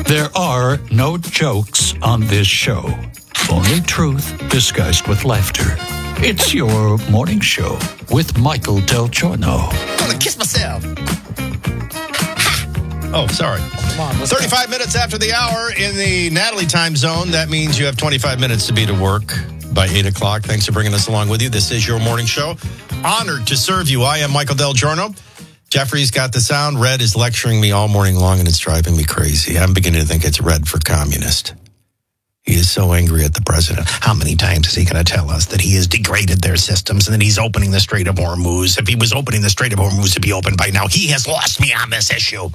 There are no jokes on this show. Only truth disguised with laughter. It's your morning show with Michael Del Giorno. I'm going to kiss myself. Oh, sorry. Come on, 35 minutes after the hour in the Natalie time zone. That means you have 25 minutes to be to work by 8 o'clock. Thanks for bringing us along with you. This is your morning show. Honored to serve you. I am Michael Del Giorno. Jeffrey's got the sound. Red is lecturing me all morning long, and it's driving me crazy. I'm beginning to think it's red for communist. He is so angry at the president. How many times is he going to tell us that he has degraded their systems and that he's opening the Strait of Hormuz? If he was opening the Strait of Hormuz to be open by now, he has lost me on this issue.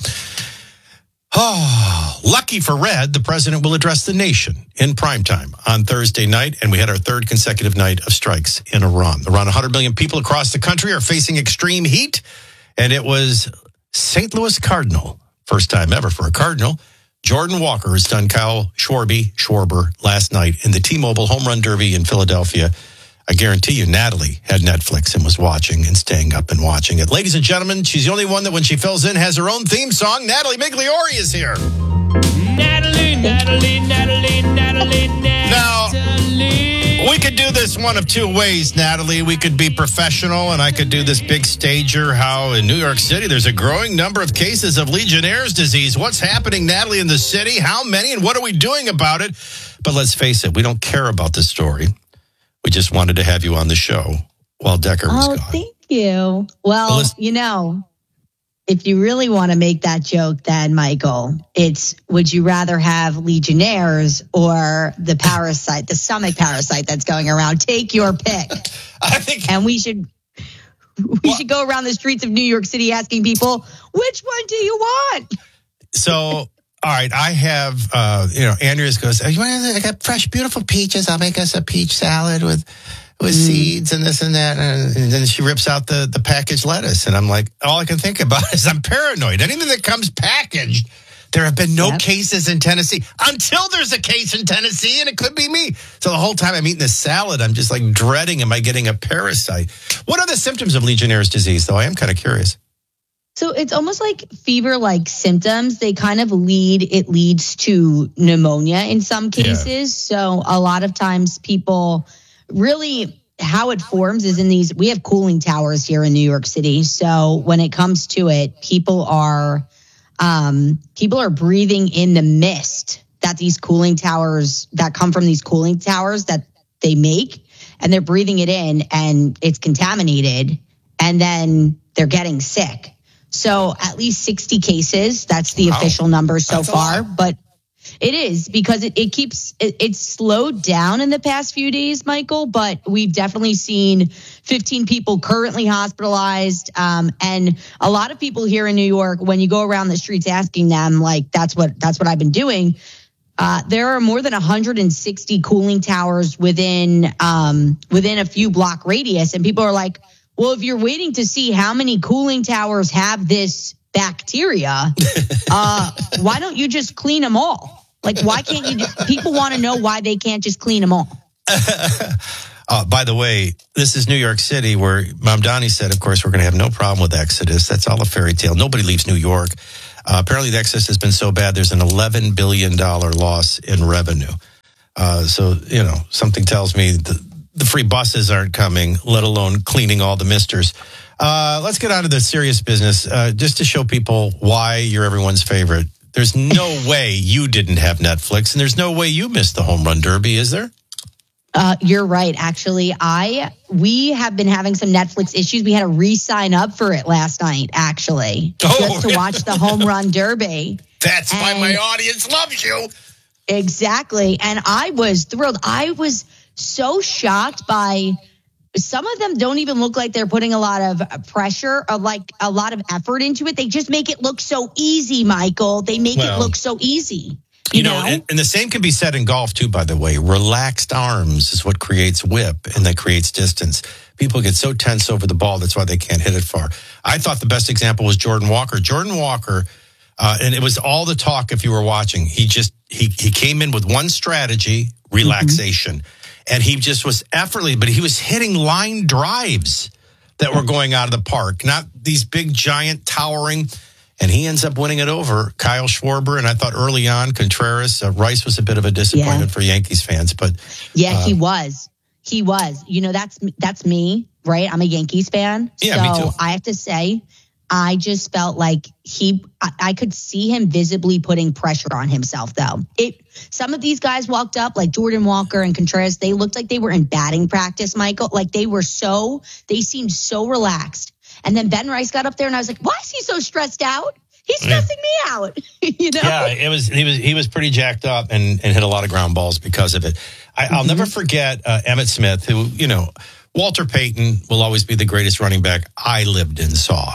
Oh, lucky for Red, the president will address the nation in primetime on Thursday night, and we had our third consecutive night of strikes in Iran. Around 100 million people across the country are facing extreme heat, and it was St. Louis Cardinal, first time ever for a Cardinal, Jordan Walker, his son Kyle Schwarber last night in the T-Mobile Home Run Derby in Philadelphia. I guarantee you Natalie had Netflix and was watching and staying up and watching it. Ladies and gentlemen, she's the only one that when she fills in has her own theme song. Natalie Migliore is here. Natalie. Now, we could do this one of two ways, Natalie. We could be professional, and I could do this big stager, how in New York City there's a growing number of cases of Legionnaire's disease. What's happening, Natalie, in the city? How many, and what are we doing about it? But let's face it, we don't care about the story. We just wanted to have you on the show while Decker was gone. Oh, thank you. Well, if you really want to make that joke, then, Michael, it's would you rather have Legionnaires or the parasite, the stomach parasite that's going around? Take your pick. And we should go around the streets of New York City asking people, which one do you want? So, all right, I have, Andreas goes, I got fresh, beautiful peaches. I'll make us a peach salad with seeds and this and that. And then she rips out the packaged lettuce. And I'm like, all I can think about is I'm paranoid. Anything that comes packaged, there have been no cases in Tennessee until there's a case in Tennessee, and it could be me. So the whole time I'm eating this salad, I'm just like dreading, am I getting a parasite? What are the symptoms of Legionnaire's disease, though? I am kind of curious. So it's almost like fever-like symptoms. They kind of leads to pneumonia in some cases. Yeah. So a lot of times people really, how it forms is we have cooling towers here in New York City. So when it comes to it, people are breathing in the mist that these cooling towers that come from these cooling towers that they make, and they're breathing it in and it's contaminated, and then they're getting sick. So at least 60 cases. That's the official number so far. But it is because it's slowed down in the past few days, Michael. But we've definitely seen 15 people currently hospitalized. And a lot of people here in New York, when you go around the streets asking them, like, that's what I've been doing. There are more than 160 cooling towers within a few block radius. And people are like, well, if you're waiting to see how many cooling towers have this bacteria, why don't you just clean them all? Like, why can't you? People want to know why they can't just clean them all. By the way, this is New York City, where Mom Donnie said, of course, we're going to have no problem with Exodus. That's all a fairy tale. Nobody leaves New York. Apparently, the Exodus has been so bad, there's an $11 billion loss in revenue. So, something tells me the free buses aren't coming, let alone cleaning all the misters. Let's get on to the serious business, just to show people why you're everyone's favorite. There's no way you didn't have Netflix, and there's no way you missed the Home Run Derby, is there? You're right. Actually, we have been having some Netflix issues. We had to re-sign up for it last night, actually, just to watch the Home Run Derby. That's why my audience loves you. Exactly. And I was thrilled. I was so shocked by some of them don't even look like they're putting a lot of pressure or like a lot of effort into it. They just make it look so easy, Michael. They make it look so easy. You know? And the same can be said in golf, too, by the way. Relaxed arms is what creates whip, and that creates distance. People get so tense over the ball, that's why they can't hit it far. I thought the best example was Jordan Walker. Jordan Walker, and it was all the talk if you were watching. He came in with one strategy, relaxation. Mm-hmm. And he just was effortless, but he was hitting line drives that were going out of the park, not these big, giant, towering. And he ends up winning it over Kyle Schwarber. And I thought early on, Contreras, Rice was a bit of a disappointment for Yankees fans. But he was. He was. That's me, right? I'm a Yankees fan. Yeah, me too. I have to say, I just felt like I could see him visibly putting pressure on himself, though. Some of these guys walked up, like Jordan Walker and Contreras, they looked like they were in batting practice, Michael. Like they seemed so relaxed. And then Ben Rice got up there and I was like, why is he so stressed out? He's stressing me out. Yeah, he was pretty jacked up and hit a lot of ground balls because of it. I'll never forget Emmitt Smith, who, Walter Payton will always be the greatest running back I lived and saw.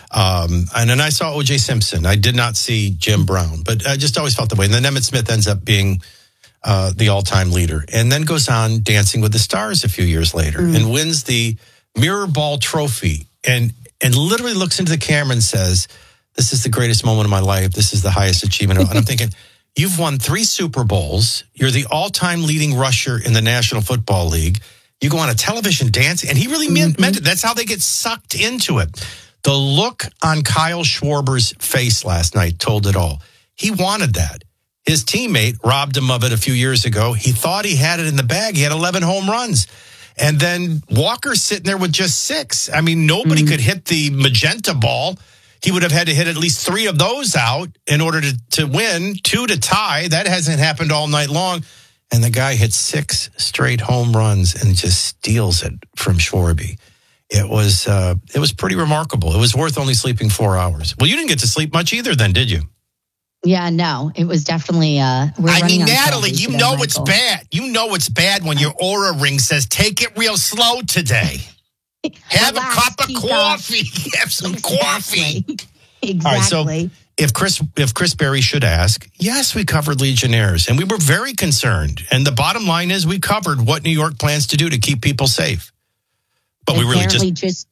And then I saw O.J. Simpson. I did not see Jim Brown, but I just always felt the way. And then Emmitt Smith ends up being the all-time leader and then goes on Dancing with the Stars a few years later and wins the Mirror Ball Trophy and literally looks into the camera and says, this is the greatest moment of my life. This is the highest achievement. And I'm thinking, you've won 3 Super Bowls. You're the all-time leading rusher in the National Football League. You go on a television dance, and he really meant it. That's how they get sucked into it. The look on Kyle Schwarber's face last night told it all. He wanted that. His teammate robbed him of it a few years ago. He thought he had it in the bag. He had 11 home runs. And then Walker's sitting there with just 6. I mean, nobody could hit the magenta ball. He would have had to hit at least 3 of those out in order to win, 2 to tie. That hasn't happened all night long. And the guy hits 6 straight home runs and just steals it from Schwarber. It was pretty remarkable. It was worth only sleeping 4 hours. Well, you didn't get to sleep much either then, did you? Yeah, no, it was definitely. Natalie, you know it's bad. You know it's bad when your Oura ring says, take it real slow today. Have a cup of coffee. Have some coffee. Exactly. All right, so if Chris Berry should ask, yes, we covered Legionnaires, and we were very concerned. And the bottom line is we covered what New York plans to do to keep people safe. But we really just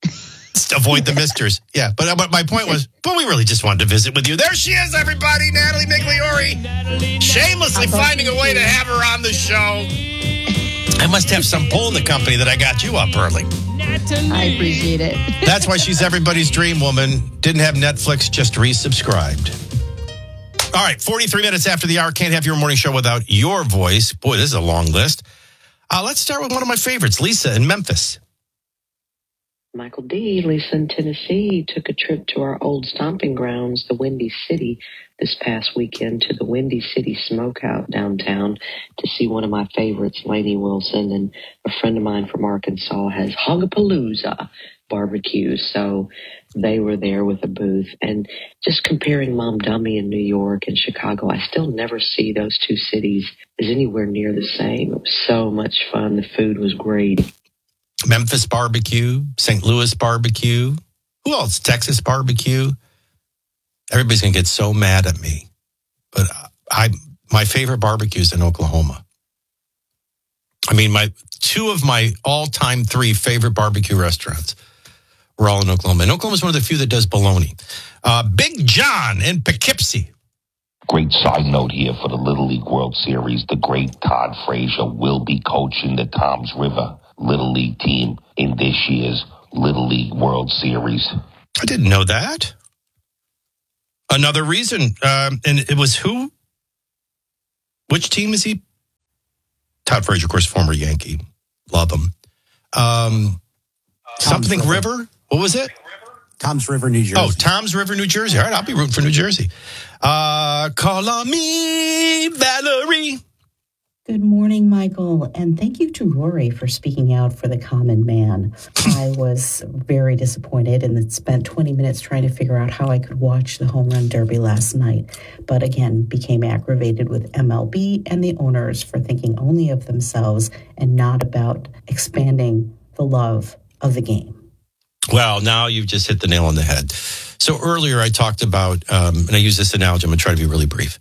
avoid the misters. Yeah, but my point was, we really just wanted to visit with you. There she is, everybody, Natalie Migliore. Shamelessly finding a way to have her on the show. I must have some pull in the company that I got you up early. I appreciate it. That's why she's everybody's dream woman. Didn't have Netflix, just resubscribed. All right, 43 minutes after the hour. Can't have your morning show without your voice. Boy, this is a long list. Let's start with one of my favorites, Lisa in Memphis. Michael D., Lisa in Tennessee, took a trip to our old stomping grounds, the Windy City, this past weekend to the Windy City Smokeout downtown to see one of my favorites, Lainey Wilson, and a friend of mine from Arkansas has Hogapalooza barbecue, so they were there with a booth. And just comparing Mom Dummy in New York and Chicago, I still never see those 2 cities as anywhere near the same. It was so much fun. The food was great. Memphis barbecue, St. Louis barbecue. Who else? Texas barbecue. Everybody's going to get so mad at me. But my favorite barbecues in Oklahoma. I mean, 2 of my all-time 3 favorite barbecue restaurants were all in Oklahoma. And Oklahoma's one of the few that does bologna. Big John in Poughkeepsie. Great side note here for the Little League World Series. The great Todd Frazier will be coaching the Toms River Little League team in this year's Little League World Series. I didn't know that. Another reason, and it was who? Which team is he? Todd Frazier, of course, former Yankee. Love him. Something River. What was it? Toms River, New Jersey. Oh, Toms River, New Jersey. All right, I'll be rooting for New Jersey. Call on me, Valerie. Good morning, Michael, and thank you to Rory for speaking out for the common man. I was very disappointed and spent 20 minutes trying to figure out how I could watch the home run derby last night, but again, became aggravated with MLB and the owners for thinking only of themselves and not about expanding the love of the game. Well, now you've just hit the nail on the head. So earlier I talked about, and I use this analogy, I'm going to try to be really brief.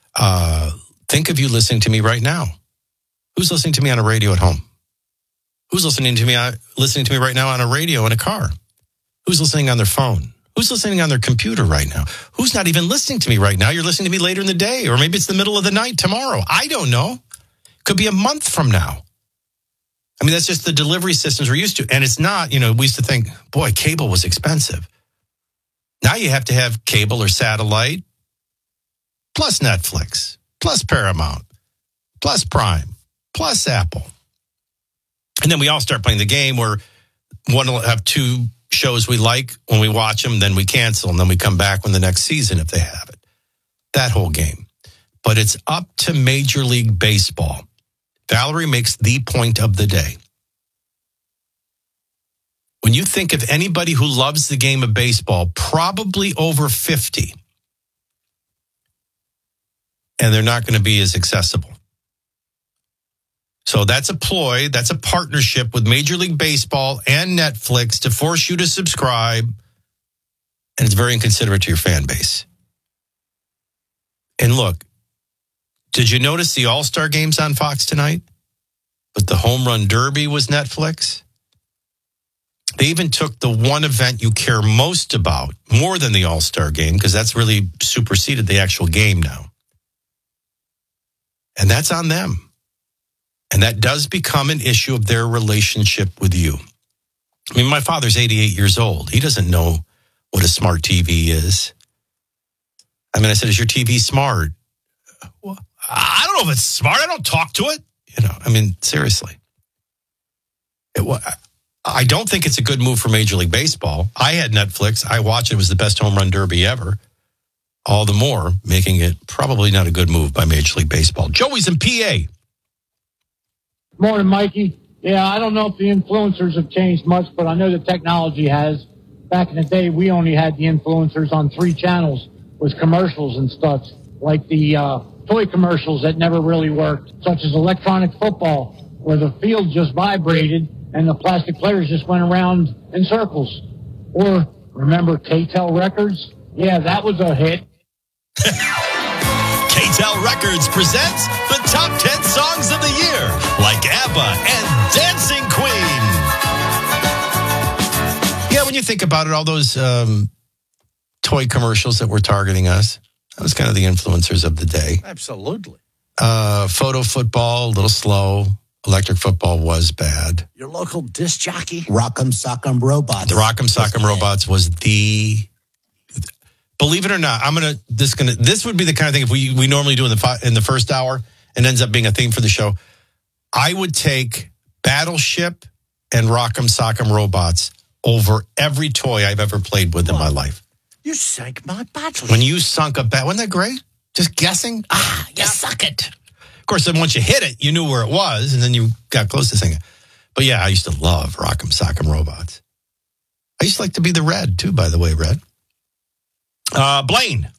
Think of you listening to me right now. Who's listening to me on a radio at home? Who's listening to me right now on a radio in a car? Who's listening on their phone? Who's listening on their computer right now? Who's not even listening to me right now? You're listening to me later in the day, or maybe it's the middle of the night tomorrow. I don't know. Could be a month from now. I mean, that's just the delivery systems we're used to. And it's not, we used to think, boy, cable was expensive. Now you have to have cable or satellite, plus Netflix, plus Paramount, plus Prime, plus Apple. And then we all start playing the game where one will have two shows we like when we watch them, then we cancel, and then we come back when the next season if they have it. That whole game. But it's up to Major League Baseball. Valerie makes the point of the day. When you think of anybody who loves the game of baseball, probably over 50, and they're not going to be as accessible. So that's a ploy. That's a partnership with Major League Baseball and Netflix to force you to subscribe. And it's very inconsiderate to your fan base. And look, did you notice the All-Star games on Fox tonight? But the Home Run Derby was Netflix. They even took the one event you care most about, more than the All-Star game, because that's really superseded the actual game now. And that's on them. And that does become an issue of their relationship with you. I mean, my father's 88 years old. He doesn't know what a smart TV is. I mean, I said, is your TV smart? Well, I don't know if it's smart. I don't talk to it. You know, I mean, seriously. I don't think it's a good move for Major League Baseball. I had Netflix. I watched it. It was the best home run derby ever. All the more, making it probably not a good move by Major League Baseball. Joey's in PA. Morning, Mikey. Yeah, I don't know if the influencers have changed much, but I know the technology has. Back in the day, we only had the influencers on 3 channels with commercials and stuff, like the toy commercials that never really worked, such as electronic football, where the field just vibrated and the plastic players just went around in circles. Or, remember K-Tel Records? Yeah, that was a hit. K-Tel Records presents the top 10 songs of the year, like ABBA and Dancing Queen. Yeah, when you think about it, all those toy commercials that were targeting us, that was kind of the influencers of the day. Absolutely. Photo football, a little slow. Electric football was bad. Your local disc jockey? Rock'em Sock'em Robots. The Rock'em Sock'em Robots was the... Believe it or not, this would be the kind of thing if we normally do in the first hour and ends up being a theme for the show. I would take Battleship and Rock'em Sock'em Robots over every toy I've ever played with in my life. You sank my Battleship. When you sunk a bat, wasn't that great? Just guessing? You suck it. Of course, then once you hit it, you knew where it was, and then you got close to singing. But yeah, I used to love Rock'em Sock'em Robots. I used to like to be the Red, too, by the way, Red. Blaine.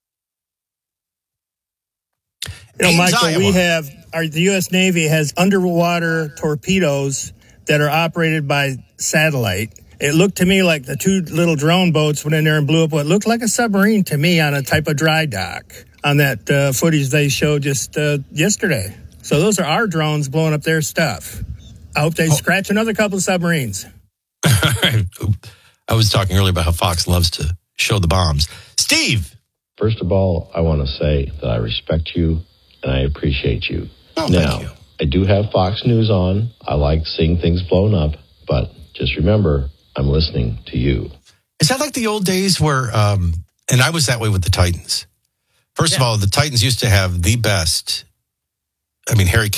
You know, Michael, Iowa. the U.S. Navy has underwater torpedoes that are operated by satellite. It looked to me like the 2 little drone boats went in there and blew up what looked like a submarine to me on a type of dry dock on that footage they showed just yesterday. So those are our drones blowing up their stuff. I hope they scratch another couple of submarines. I was talking earlier about how Fox loves to show the bombs. Steve. First of all, I want to say that I respect you and I appreciate you. Oh, now, thank you. I do have Fox News on. I like seeing things blown up, but just remember, I'm listening to you. Is that like the old days where, and I was that way with the Titans. First of all, the Titans used to have the best, Harry